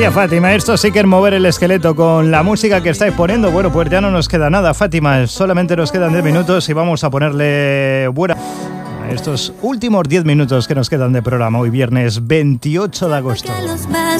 Decía Fátima, esto sí que es mover el esqueleto con la música que estáis poniendo. Bueno, pues ya no nos queda nada, Fátima. Solamente nos quedan 10 minutos y vamos a ponerle buena a estos últimos 10 minutos que nos quedan de programa. Hoy viernes 28 de agosto.